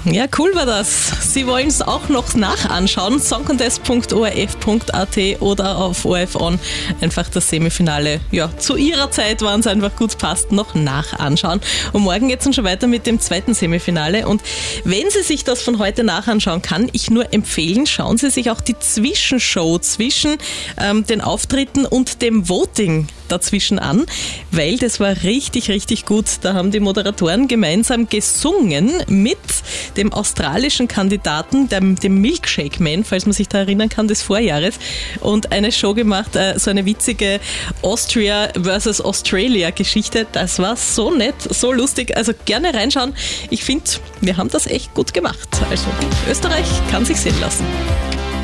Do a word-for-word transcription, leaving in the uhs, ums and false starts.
Ja, cool war das. Sie wollen es auch noch nachanschauen. songcontest punkt o r f punkt a t oder auf O R F On einfach das Semifinale. Ja, zu ihrer Zeit waren es einfach gut passt, noch nachanschauen. Und morgen geht es dann schon weiter mit dem zweiten Semifinale. Und wenn Sie sich das von heute nachanschauen, kann ich nur empfehlen, schauen Sie sich auch die Zwischenshow zwischen ähm, den Auftritten und dem Voting dazwischen an, weil das war richtig, richtig gut. Da haben die Moderatoren gemeinsam gesungen mit dem australischen Kandidaten, dem, dem Milkshake Man, falls man sich da erinnern kann, des Vorjahres, und eine Show gemacht, äh, so eine witzige Austria versus Australia Geschichte. Das war so nett, so lustig. Also gerne reinschauen. Ich finde, wir haben das echt gut gemacht. Also Österreich kann sich sehen lassen.